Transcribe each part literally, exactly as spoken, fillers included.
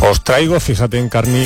Os traigo, fíjate, Encarni.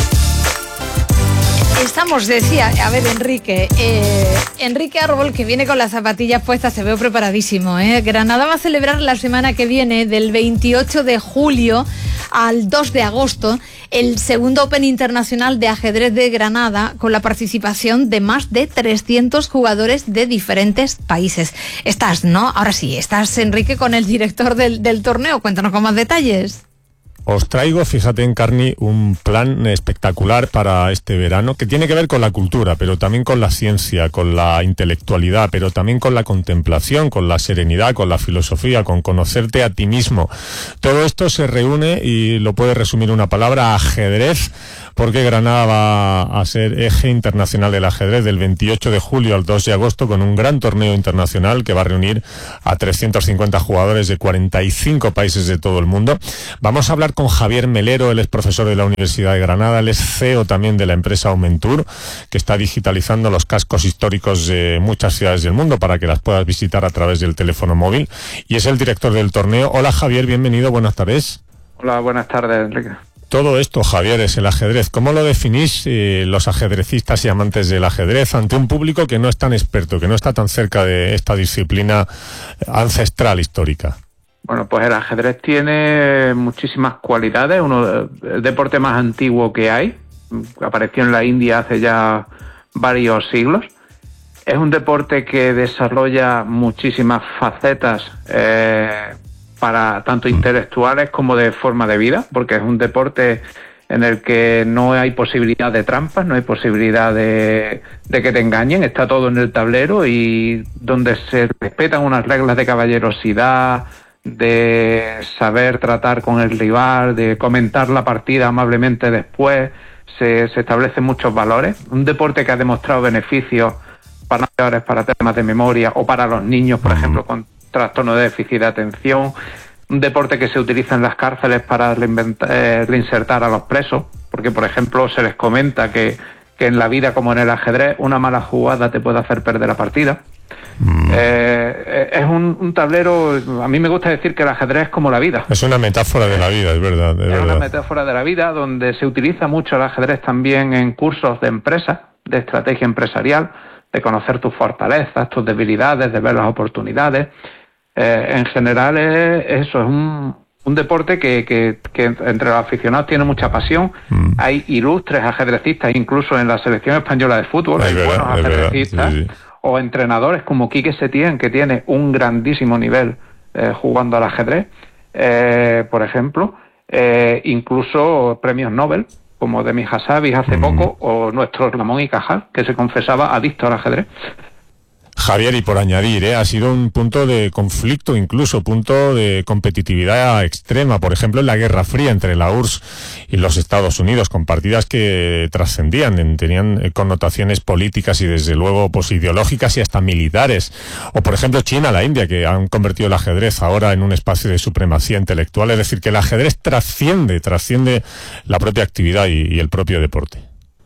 Estamos, decía, a ver, Enrique, eh, Enrique Árbol, que viene con las zapatillas puestas, se ve preparadísimo, ¿eh? Granada va a celebrar la semana que viene, del veintiocho de julio al dos de agosto, el segundo Open Internacional de Ajedrez de Granada, con la participación de más de trescientos jugadores de diferentes países. Estás, ¿no? Ahora sí, estás, Enrique, con el director del, del torneo. Cuéntanos con más detalles. Os traigo, fíjate, Encarni, un plan espectacular para este verano que tiene que ver con la cultura, pero también con la ciencia, con la intelectualidad, pero también con la contemplación, con la serenidad, con la filosofía, con conocerte a ti mismo. Todo esto se reúne y lo puede resumir una palabra: ajedrez, porque Granada va a ser eje internacional del ajedrez del veintiocho de julio al dos de agosto, con un gran torneo internacional que va a reunir a trescientos cincuenta jugadores de cuarenta y cinco países de todo el mundo. Vamos a hablar con Javier Melero. Él es profesor de la Universidad de Granada, él es C E O también de la empresa Aumentur, que está digitalizando los cascos históricos de muchas ciudades del mundo para que las puedas visitar a través del teléfono móvil, y es el director del torneo. Hola, Javier, bienvenido, buenas tardes. Hola, buenas tardes, Enrique. Todo esto, Javier, es el ajedrez. ¿Cómo lo definís eh, los ajedrecistas y amantes del ajedrez ante un público que no es tan experto, que no está tan cerca de esta disciplina ancestral histórica? Bueno, pues el ajedrez tiene muchísimas cualidades. Uno, el deporte más antiguo que hay, apareció en la India hace ya varios siglos. Es un deporte que desarrolla muchísimas facetas eh, para tanto intelectuales como de forma de vida, porque es un deporte en el que no hay posibilidad de trampas, no hay posibilidad de, de que te engañen, está todo en el tablero, y donde se respetan unas reglas de caballerosidad, de saber tratar con el rival, de comentar la partida amablemente después. Se, se establecen muchos valores. Un deporte que ha demostrado beneficios para mayores, para temas de memoria, o para los niños, por ejemplo, con trastorno de déficit de atención. Un deporte que se utiliza en las cárceles para eh, reinsertar a los presos, porque, por ejemplo, se les comenta que, que en la vida, como en el ajedrez, una mala jugada te puede hacer perder la partida. Mm. Eh, es un, un tablero. A mí me gusta decir que el ajedrez es como la vida. Es una metáfora de la vida, es verdad. Es, es verdad. una metáfora de la vida, donde se utiliza mucho el ajedrez también en cursos de empresa, de estrategia empresarial, de conocer tus fortalezas, tus debilidades, de ver las oportunidades. Eh, en general es eso, es un, un deporte que, que, que entre los aficionados tiene mucha pasión. Mm. Hay ilustres ajedrecistas, incluso en la selección española de fútbol, hay buenos ajedrecistas, sí, sí. O entrenadores como Quique Setién, que tiene un grandísimo nivel eh, jugando al ajedrez, eh, por ejemplo, eh, incluso premios Nobel, como Demis Hassabis hace mm. poco, o nuestro Ramón y Cajal, que se confesaba adicto al ajedrez. Javier, y por añadir, ¿eh? ha sido un punto de conflicto, incluso punto de competitividad extrema, por ejemplo, en la Guerra Fría entre la U R S S y los Estados Unidos, con partidas que trascendían, tenían connotaciones políticas y desde luego pues ideológicas y hasta militares. O por ejemplo China, la India, que han convertido el ajedrez ahora en un espacio de supremacía intelectual. Es decir, que el ajedrez trasciende, trasciende la propia actividad y, y el propio deporte.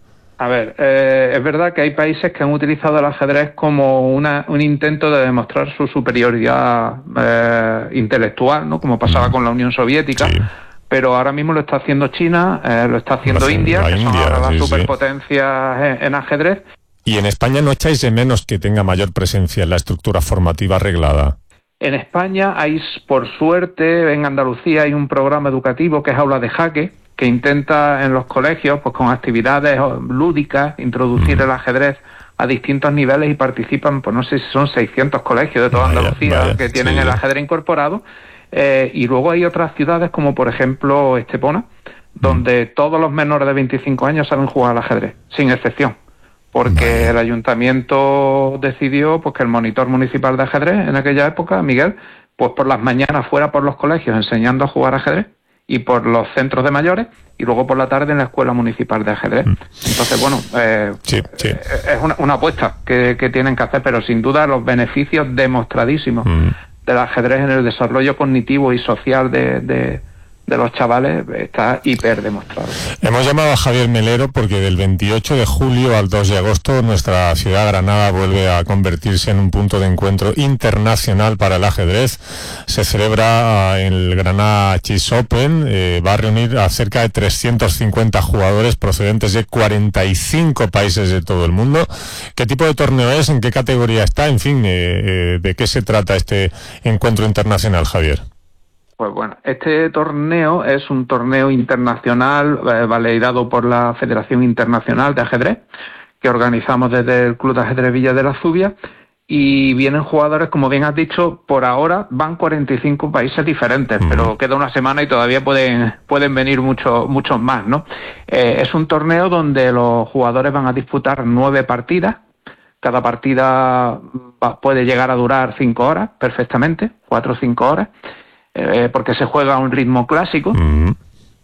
A ver, eh, es verdad que hay países que han utilizado el ajedrez como una, un intento de demostrar su superioridad eh, intelectual, ¿no? Como pasaba con la Unión Soviética, sí. Pero ahora mismo lo está haciendo China, eh, lo está haciendo India, que India, son ahora las sí, superpotencias sí. en, en ajedrez. ¿Y en España no echáis de menos que tenga mayor presencia en la estructura formativa reglada? En España hay, por suerte, en Andalucía hay un programa educativo que es Aula de Jaque, que intenta en los colegios, pues con actividades lúdicas, introducir mm. el ajedrez a distintos niveles, y participan, pues no sé si son seiscientos colegios de toda vaya, Andalucía vaya, que tienen sí. el ajedrez incorporado, eh, y luego hay otras ciudades como por ejemplo Estepona, donde mm. todos los menores de veinticinco años saben jugar al ajedrez, sin excepción, porque vaya. el ayuntamiento decidió pues que el monitor municipal de ajedrez en aquella época, Miguel, pues por las mañanas fuera por los colegios enseñando a jugar ajedrez, y por los centros de mayores, y luego por la tarde en la Escuela Municipal de Ajedrez. Entonces, bueno, eh, sí, sí. es una, una apuesta que, que tienen que hacer, pero sin duda los beneficios demostradísimos mm. del ajedrez en el desarrollo cognitivo y social de, de, de los chavales está hiper demostrado. Hemos llamado a Javier Melero porque del veintiocho de julio al dos de agosto nuestra ciudad Granada vuelve a convertirse en un punto de encuentro internacional para el ajedrez. Se celebra el Granada Chess Open, eh, va a reunir a cerca de trescientos cincuenta jugadores procedentes de cuarenta y cinco países de todo el mundo. ¿Qué tipo de torneo es? ¿En qué categoría está? En fin, eh, eh, ¿de qué se trata este encuentro internacional, Javier? Pues bueno, este torneo es un torneo internacional eh, validado por la Federación Internacional de Ajedrez, que organizamos desde el Club de Ajedrez Villa de la Zubia, y vienen jugadores, como bien has dicho, por ahora van cuarenta y cinco países diferentes, uh-huh. pero queda una semana y todavía pueden pueden venir muchos muchos más, ¿no? Eh, es un torneo donde los jugadores van a disputar nueve partidas. Cada partida va, puede llegar a durar cinco horas perfectamente, cuatro o cinco horas. Eh, porque se juega a un ritmo clásico uh-huh.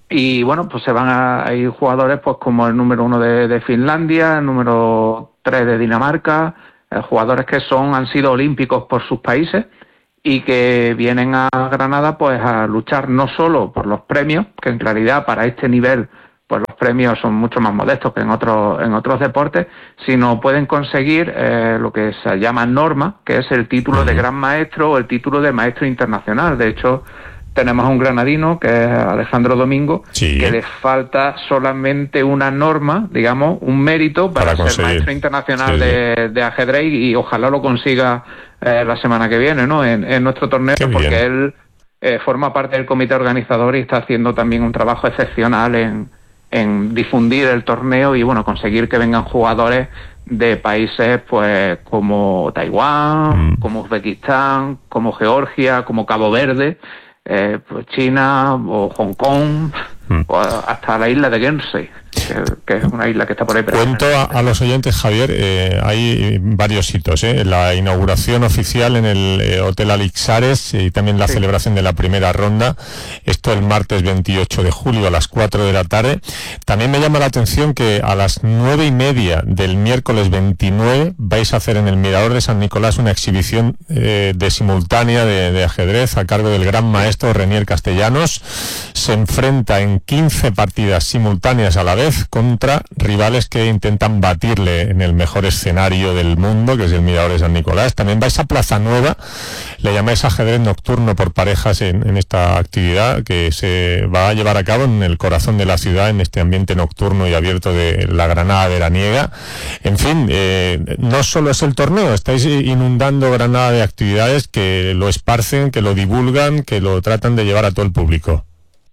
y bueno, pues se van a, hay jugadores pues como el número uno de, de Finlandia, el número tres de Dinamarca, eh, jugadores que son han sido olímpicos por sus países y que vienen a Granada pues a luchar no solo por los premios, que en realidad para este nivel pues los premios son mucho más modestos que en otros en otros deportes, sino pueden conseguir eh, lo que se llama norma, que es el título de gran maestro o el título de maestro internacional. De hecho, tenemos a un granadino, que es Alejandro Domingo, sí. que le falta solamente una norma, digamos, un mérito para, para ser maestro internacional sí. de, de ajedrez, y, y ojalá lo consiga eh, la semana que viene, ¿no? En, en nuestro torneo, Qué porque bien. él eh, forma parte del comité organizador y está haciendo también un trabajo excepcional en en difundir el torneo y bueno, conseguir que vengan jugadores de países pues como Taiwán, mm. como Uzbekistán, como Georgia, como Cabo Verde, eh, pues China o Hong Kong, mm. o hasta la isla de Guernsey, que, que es una isla que está por ahí. Cuento a, a los oyentes, Javier, eh, hay varios hitos, eh, la inauguración oficial en el eh, Hotel Alixares y también la sí. celebración de la primera ronda, esto el martes veintiocho de julio a las cuatro de la tarde. También me llama la atención que a las nueve y media del miércoles veintinueve vais a hacer en el Mirador de San Nicolás una exhibición eh, de simultánea de, de ajedrez a cargo del gran maestro Renier Castellanos. Se enfrenta en quince partidas simultáneas a la vez contra rivales que intentan batirle en el mejor escenario del mundo, que es el Mirador de San Nicolás. También vais a Plaza Nueva, le llamáis ajedrez nocturno por parejas en, en esta actividad que se va a llevar a cabo en el corazón de la ciudad, en este ambiente nocturno y abierto de la Granada veraniega. En fin, eh, no solo es el torneo, estáis inundando Granada de actividades que lo esparcen, que lo divulgan, que lo tratan de llevar a todo el público.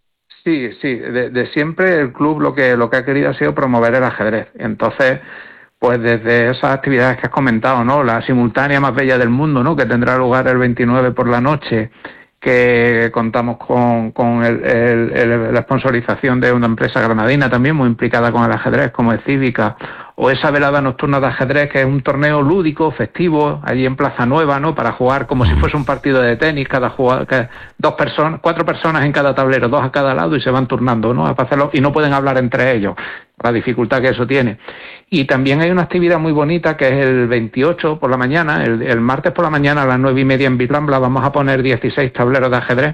Sí, sí, de, de siempre el club lo que lo que ha querido ha sido promover el ajedrez. Entonces, pues desde esas actividades que has comentado, ¿no? La simultánea más bella del mundo, ¿no? Que tendrá lugar el veintinueve por la noche, que contamos con, con el, el, el, la sponsorización de una empresa granadina también muy implicada con el ajedrez, como es Cívica, o esa velada nocturna de ajedrez, que es un torneo lúdico, festivo, allí en Plaza Nueva, ¿no? Para jugar como si fuese un partido de tenis, cada jugador, que dos personas, cuatro personas en cada tablero, dos a cada lado, y se van turnando, ¿no? Para hacerlo, y no pueden hablar entre ellos, la dificultad que eso tiene. Y también hay una actividad muy bonita que es el veintiocho por la mañana, el, el martes por la mañana a las nueve y media en Virrambla vamos a poner dieciséis tableros de ajedrez,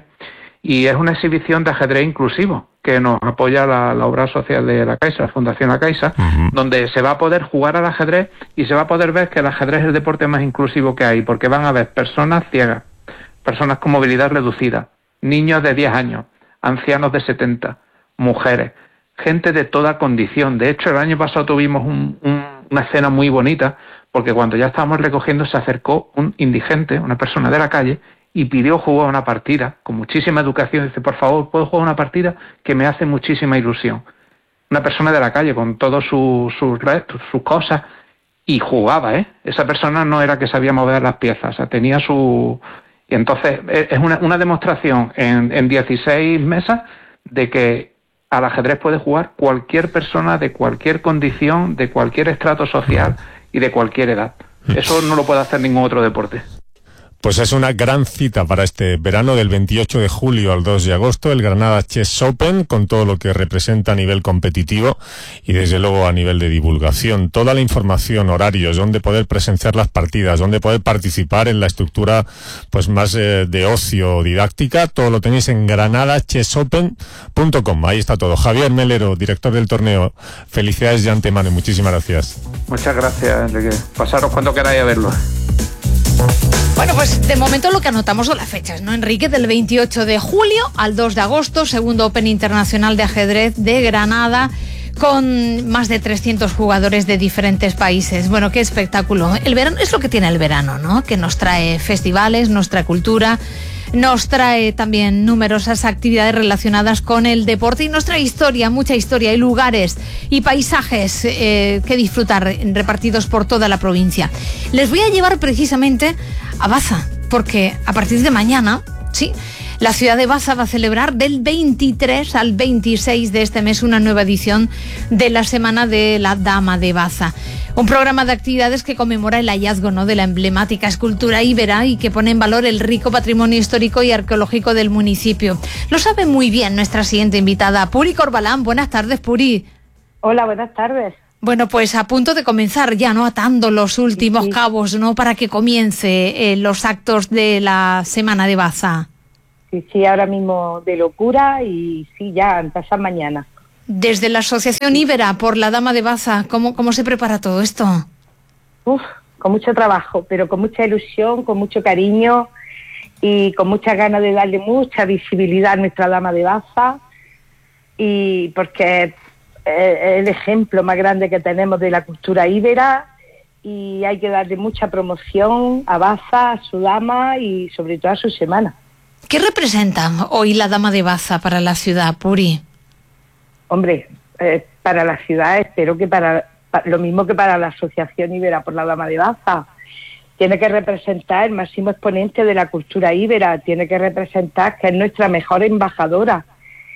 y es una exhibición de ajedrez inclusivo que nos apoya la, la obra social de la Caixa, la Fundación La Caixa, uh-huh. donde se va a poder jugar al ajedrez y se va a poder ver que el ajedrez es el deporte más inclusivo que hay, porque van a ver personas ciegas, personas con movilidad reducida, niños de diez años, ancianos de setenta, mujeres, gente de toda condición. De hecho, el año pasado tuvimos un, un, una escena muy bonita, porque cuando ya estábamos recogiendo se acercó un indigente, una persona de la calle, y pidió jugar una partida, con muchísima educación. Dice, por favor, ¿puedo jugar una partida? Que me hace muchísima ilusión. Una persona de la calle, con todas sus su, su, sus cosas, y jugaba, ¿eh? Esa persona no era que sabía mover las piezas, o sea, tenía su... Y entonces, es una, una demostración en, en dieciséis mesas de que al ajedrez puede jugar cualquier persona de cualquier condición, de cualquier estrato social y de cualquier edad. Eso no lo puede hacer ningún otro deporte. Pues es una gran cita para este verano del veintiocho de julio al dos de agosto, el Granada Chess Open, con todo lo que representa a nivel competitivo y desde luego a nivel de divulgación. Toda la información, horarios, dónde poder presenciar las partidas, dónde poder participar en la estructura pues más eh, de ocio didáctica, todo lo tenéis en granada chess open punto com. Ahí está todo. Javier Melero, director del torneo, felicidades de antemano y muchísimas gracias. Muchas gracias, Enrique. Pasaros cuando queráis a verlo. Bueno, pues de momento lo que anotamos son las fechas, ¿no, Enrique? Del veintiocho de julio al dos de agosto, segundo Open Internacional de Ajedrez de Granada, con más de trescientos jugadores de diferentes países. Bueno, qué espectáculo. El verano es lo que tiene el verano, ¿no? Que nos trae festivales, nos trae cultura, nos trae también numerosas actividades relacionadas con el deporte y nos trae historia, mucha historia y lugares y paisajes eh, que disfrutar repartidos por toda la provincia. Les voy a llevar precisamente a Baza, porque a partir de mañana, sí, la ciudad de Baza va a celebrar del veintitrés al veintiséis de este mes una nueva edición de la Semana de la Dama de Baza. Un programa de actividades que conmemora el hallazgo, ¿no?, de la emblemática escultura íbera y que pone en valor el rico patrimonio histórico y arqueológico del municipio. Lo sabe muy bien nuestra siguiente invitada, Puri Corbalán. Buenas tardes, Puri. Hola, buenas tardes. Bueno, pues a punto de comenzar ya, ¿no?, atando los últimos sí, sí. cabos, ¿no?, para que comience eh, los actos de la Semana de Baza. Sí, sí, ahora mismo de locura y sí, ya empezar mañana. Desde la Asociación Íbera por la Dama de Baza, ¿cómo, cómo se prepara todo esto? Uf, con mucho trabajo, pero con mucha ilusión, con mucho cariño y con muchas ganas de darle mucha visibilidad a nuestra Dama de Baza, y porque es el ejemplo más grande que tenemos de la cultura íbera y hay que darle mucha promoción a Baza, a su dama y sobre todo a su semana. ¿Qué representa hoy la Dama de Baza para la ciudad, Puri? Hombre, eh, para la ciudad espero que para, para lo mismo que para la Asociación Íbera por la Dama de Baza. Tiene que representar el máximo exponente de la cultura íbera, tiene que representar que es nuestra mejor embajadora,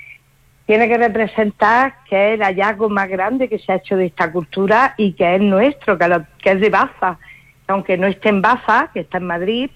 tiene que representar que es el hallazgo más grande que se ha hecho de esta cultura y que es nuestro, que, lo, que es de Baza, aunque no esté en Baza, que está en Madrid,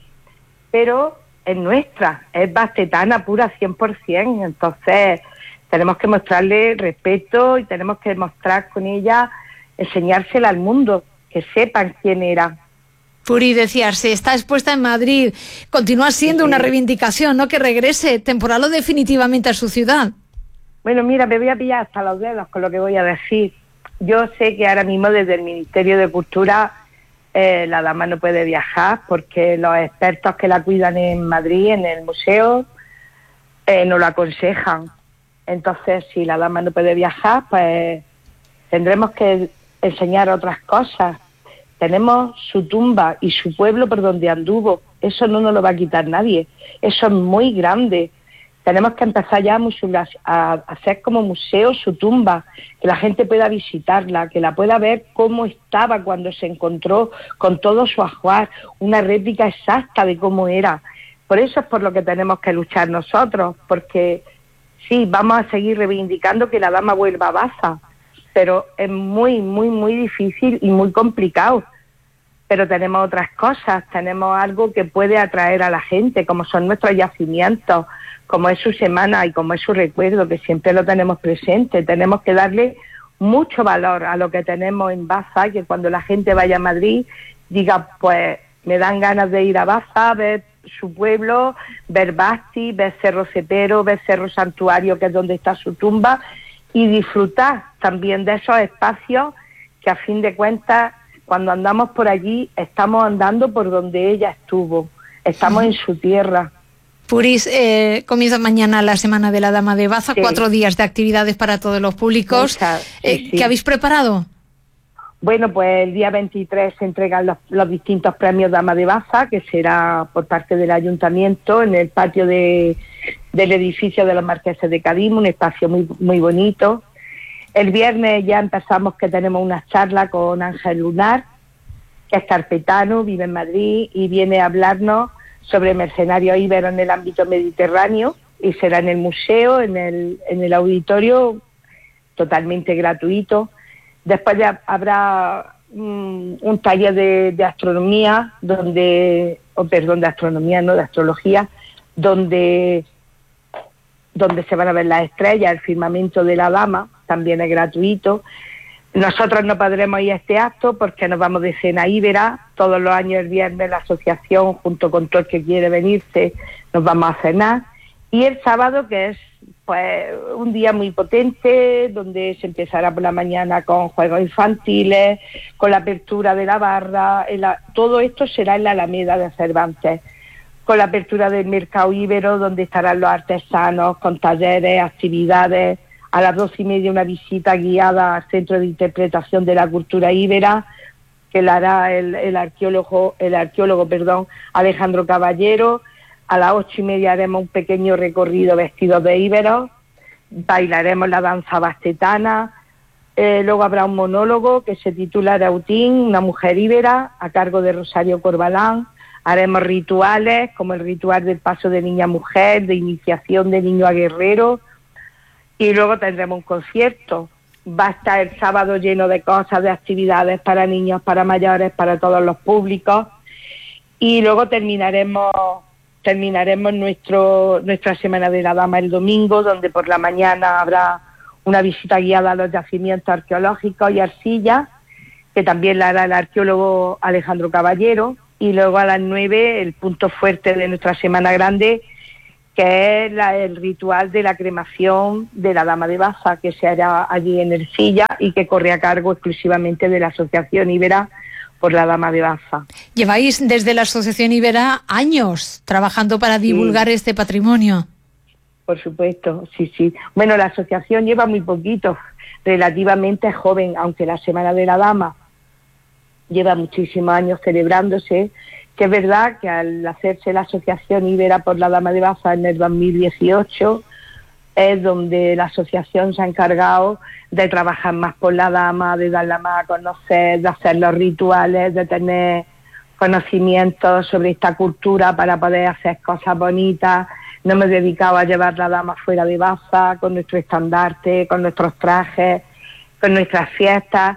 pero es nuestra, es bastetana pura cien por ciento, entonces tenemos que mostrarle respeto y tenemos que mostrar con ella, enseñársela al mundo, que sepan quién era. Puri, decías, se está expuesta en Madrid, continúa siendo sí. una reivindicación, ¿no?, que regrese temporal o definitivamente a su ciudad. Bueno, mira, me voy a pillar hasta los dedos con lo que voy a decir. Yo sé que ahora mismo desde el Ministerio de Cultura eh, la dama no puede viajar porque los expertos que la cuidan en Madrid, en el museo, eh, no lo aconsejan. Entonces, si la dama no puede viajar, pues tendremos que enseñar otras cosas. Tenemos su tumba y su pueblo por donde anduvo. Eso no nos lo va a quitar nadie. Eso es muy grande. Tenemos que empezar ya a hacer como museo su tumba, que la gente pueda visitarla, que la pueda ver cómo estaba cuando se encontró con todo su ajuar, una réplica exacta de cómo era. Por eso es por lo que tenemos que luchar nosotros, porque sí, vamos a seguir reivindicando que la dama vuelva a Baza, pero es muy, muy, muy difícil y muy complicado. Pero tenemos otras cosas, tenemos algo que puede atraer a la gente, como son nuestros yacimientos, como es su semana y como es su recuerdo, que siempre lo tenemos presente. Tenemos que darle mucho valor a lo que tenemos en Baza, que cuando la gente vaya a Madrid diga, pues me dan ganas de ir a Baza, ver su pueblo, ver Basti, ver Cerro Cepero, ver Cerro Santuario, que es donde está su tumba, y disfrutar también de esos espacios que a fin de cuentas, cuando andamos por allí, estamos andando por donde ella estuvo, estamos en su tierra. Puris, eh, comienza mañana la Semana de la Dama de Baza, sí. cuatro días de actividades para todos los públicos. Muchas, sí, eh, sí. ¿Qué habéis preparado? Bueno, pues el día veintitrés se entregan los, los distintos premios Dama de Baza, que será por parte del Ayuntamiento en el patio de, del edificio de los Marqueses de Cadimo, un espacio muy, muy bonito. El viernes ya empezamos que tenemos unas charlas con Ángel Lunar, que es carpetano, vive en Madrid y viene a hablarnos sobre mercenarios íberos en el ámbito mediterráneo, y será en el museo, en el, en el auditorio, totalmente gratuito. Después ya habrá um, un taller de, de astronomía donde o perdón, de astronomía, no de astrología, donde, donde se van a ver las estrellas, el firmamento de la dama, también es gratuito. Nosotros no podremos ir a este acto porque nos vamos de cena íbera. Todos los años el viernes la asociación, junto con todo el que quiere venirse, nos vamos a cenar. Y el sábado, que es pues un día muy potente, donde se empezará por la mañana con juegos infantiles, con la apertura de la barra. La, todo esto será en la Alameda de Cervantes, con la apertura del mercado íbero, donde estarán los artesanos, con talleres, actividades. A las doce y media una visita guiada al Centro de Interpretación de la Cultura Íbera, que la hará el, el arqueólogo, el arqueólogo perdón, Alejandro Caballero. A las ocho y media haremos un pequeño recorrido vestidos de íberos, bailaremos la danza bastetana, eh, luego habrá un monólogo que se titula Arautín, una mujer íbera, a cargo de Rosario Corbalán. Haremos rituales, como el ritual del paso de niña a mujer, de iniciación de niño a guerrero. Y luego tendremos un concierto. Va a estar el sábado lleno de cosas, de actividades para niños, para mayores, para todos los públicos. Y luego terminaremos terminaremos nuestro nuestra Semana de la Dama el domingo, donde por la mañana habrá una visita guiada a los yacimientos arqueológicos y arcillas, que también la hará el arqueólogo Alejandro Caballero. Y luego a las nueve el punto fuerte de nuestra Semana Grande, que es la, el ritual de la cremación de la Dama de Baza, que se hará allí en Ercilla y que corre a cargo exclusivamente de la Asociación Íbera por la Dama de Baza. Lleváis desde la Asociación Íbera años trabajando para divulgar sí. este patrimonio. Por supuesto, sí, sí. Bueno, la asociación lleva muy poquito, relativamente joven, aunque la Semana de la Dama lleva muchísimos años celebrándose. Que es verdad que al hacerse la Asociación Íbera por la Dama de Baza en el dos mil dieciocho, es donde la asociación se ha encargado de trabajar más por la dama, de darla más a conocer, de hacer los rituales, de tener conocimientos sobre esta cultura para poder hacer cosas bonitas. Nos hemos dedicado a llevar la dama fuera de Baza, con nuestro estandarte, con nuestros trajes, con nuestras fiestas.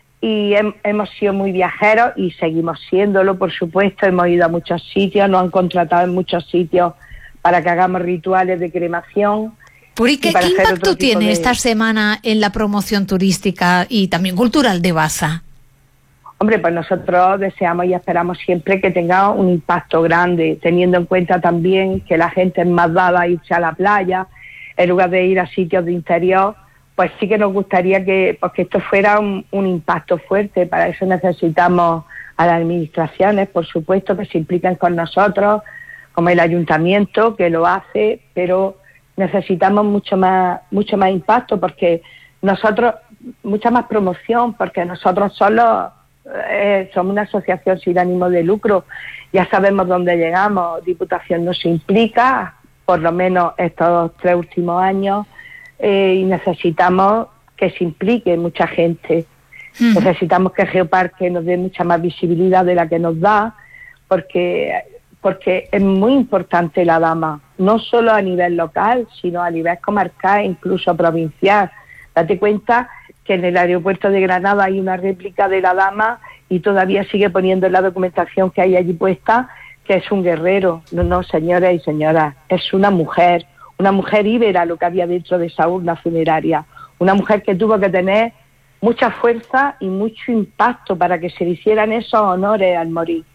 Y hem, hemos sido muy viajeros y seguimos siéndolo, por supuesto. Hemos ido a muchos sitios, nos han contratado en muchos sitios para que hagamos rituales de cremación. Puri, ¿qué, ¿qué impacto tiene de... esta semana en la promoción turística y también cultural de Baza? Hombre, pues nosotros deseamos y esperamos siempre que tenga un impacto grande, teniendo en cuenta también que la gente es más dada a irse a la playa, en lugar de ir a sitios de interior. Pues sí que nos gustaría que, pues que esto fuera un, un impacto fuerte. Para eso necesitamos a las administraciones, por supuesto, que se impliquen con nosotros, como el ayuntamiento, que lo hace, pero necesitamos mucho más mucho más impacto, porque nosotros, mucha más promoción, porque nosotros solo eh, somos una asociación sin ánimo de lucro. Ya sabemos dónde llegamos. Diputación no se implica, por lo menos estos tres últimos años. Eh, y necesitamos que se implique mucha gente. Mm. Necesitamos que Geoparque nos dé mucha más visibilidad de la que nos da, porque, porque es muy importante la dama, no solo a nivel local, sino a nivel comarcal, incluso provincial. Date cuenta que en el aeropuerto de Granada hay una réplica de la dama y todavía sigue poniendo en la documentación que hay allí puesta que es un guerrero. No, no, señores y señoras, es una mujer. Una mujer íbera lo que había dentro de esa urna funeraria. Una mujer que tuvo que tener mucha fuerza y mucho impacto para que se le hicieran esos honores al morir.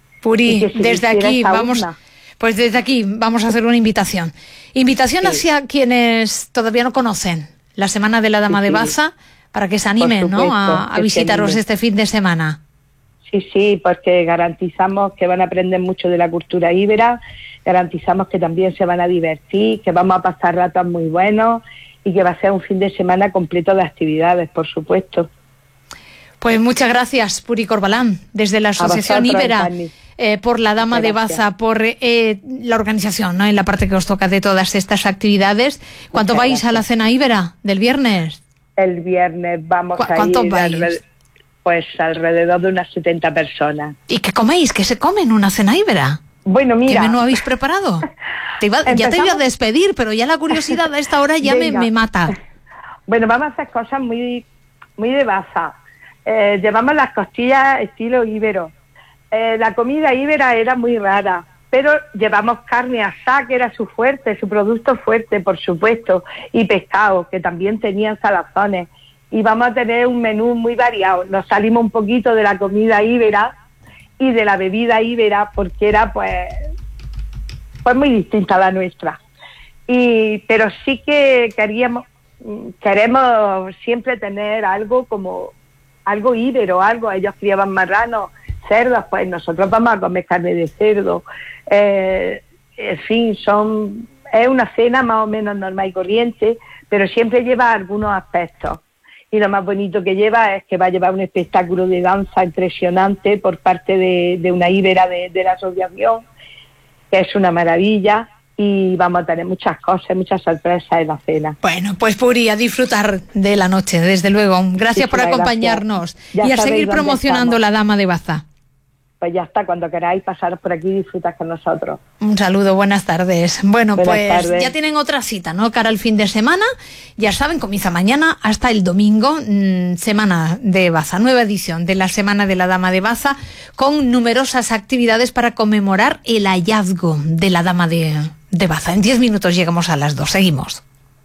Puri, desde aquí vamos, urna. pues desde aquí vamos a hacer una invitación. Invitación sí. hacia quienes todavía no conocen la Semana de la Dama sí, de Baza, sí. para que se animen, supuesto, ¿no? a, a visitaros este fin de semana. Sí, sí, porque garantizamos que van a aprender mucho de la cultura íbera, garantizamos que también se van a divertir, que vamos a pasar ratos muy buenos y que va a ser un fin de semana completo de actividades, por supuesto. Pues muchas gracias, Puri Corbalán, desde la Asociación Íbera eh, por la Dama de Baza, por eh, la organización, ¿no? En la parte que os toca de todas estas actividades. ¿Cuánto vais gracias. a la cena íbera del viernes? El viernes vamos a ir... ¿Cuántos vais? Pues alrededor de unas setenta personas. ¿Y qué coméis? ¿Qué se come en una cena íbera? Bueno, mira... ¿Qué menú habéis preparado? Te iba, ya te iba a despedir, pero ya la curiosidad a esta hora ya me, me mata. Bueno, vamos a hacer cosas muy, muy de Baza. Eh, llevamos las costillas estilo íbero. eh, la comida íbera era muy rara, pero llevamos carne asada, que era su fuerte, su producto fuerte, por supuesto, y pescado, que también tenían salazones. Y vamos a tener un menú muy variado. Nos salimos un poquito de la comida íbera y de la bebida íbera, porque era pues, pues muy distinta a la nuestra. Y, pero sí que queríamos, queremos siempre tener algo como algo íbero, algo. Ellos criaban marranos, cerdos, pues nosotros vamos a comer carne de cerdo. Eh, en fin, son es una cena más o menos normal y corriente, pero siempre lleva algunos aspectos. Y lo más bonito que lleva es que va a llevar un espectáculo de danza impresionante por parte de, de una íbera de, de la asociación, que es una maravilla. Y vamos a tener muchas cosas, muchas sorpresas en la cena. Bueno, pues Puri, a disfrutar de la noche, desde luego. Gracias por acompañarnos y a seguir promocionando La Dama de Baza. Pues ya está, cuando queráis pasaros por aquí y disfrutar con nosotros. Un saludo, buenas tardes. Bueno, buenas pues tardes. Ya tienen otra cita, ¿no? Cara al fin de semana. Ya saben, comienza mañana hasta el domingo, mmm, Semana de Baza, nueva edición de la Semana de la Dama de Baza, con numerosas actividades para conmemorar el hallazgo de la Dama de, de Baza. En diez minutos llegamos a las dos. Seguimos.